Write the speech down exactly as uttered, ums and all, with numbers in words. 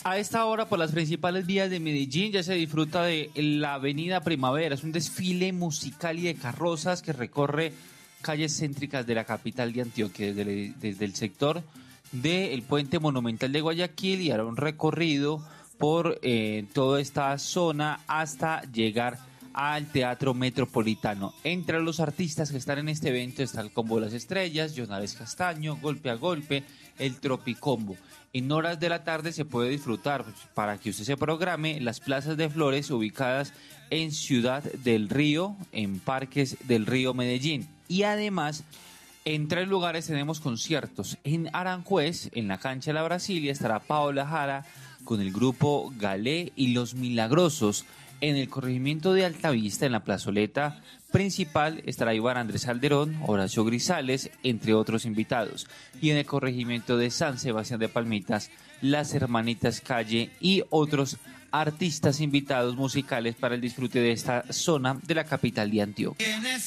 A esta hora, por las principales vías de Medellín, ya se disfruta de la Avenida Primavera. Es un desfile musical y de carrozas que recorre calles céntricas de la capital de Antioquia, desde el, desde el sector del Puente Monumental de Guayaquil, y hará un recorrido por eh, toda esta zona hasta llegar al Teatro Metropolitano. Entre los artistas que están en este evento está el Combo Las Estrellas, Jonales Castaño, Golpe a Golpe, el Tropicombo. En horas de la tarde se puede disfrutar, pues, para que usted se programe, las plazas de flores ubicadas en Ciudad del Río, en Parques del Río Medellín. Y además, en tres lugares tenemos conciertos. En Aranjuez, en la cancha de la Brasilia, estará Paola Jara con el grupo Galé y Los Milagrosos. En el corregimiento de Altavista, en la plazoleta principal, estará Iván Andrés Alderón, Horacio Grisales, entre otros invitados. Y en el corregimiento de San Sebastián de Palmitas, Las Hermanitas Calle y otros artistas invitados musicales para el disfrute de esta zona de la capital de Antioquia.